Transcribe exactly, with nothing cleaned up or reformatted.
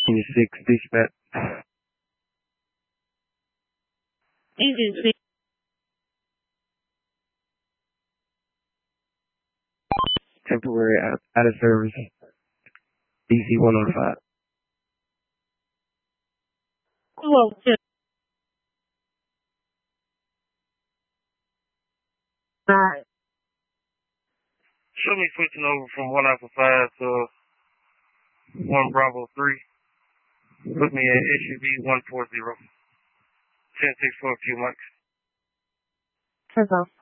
Kenya six, dispatch. Agency. Temporary out, out of service. D C one oh five. Well, alright. Show me switching over from one Alpha five to one Bravo three. Put me at S U V one four zero. ten six four Q Mike. Turbo.